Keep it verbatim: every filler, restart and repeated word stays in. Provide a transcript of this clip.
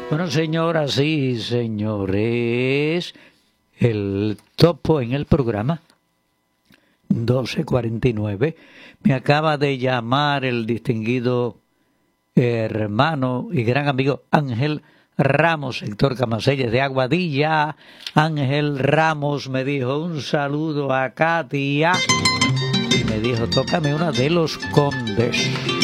Bueno, señoras y señores, el topo en el programa doce cuarenta y nueve. Me acaba de llamar el distinguido hermano y gran amigo Ángel Ramos, sector Camaselles de Aguadilla. Ángel Ramos me dijo un saludo a Katia y me dijo, tócame una de Los Condes.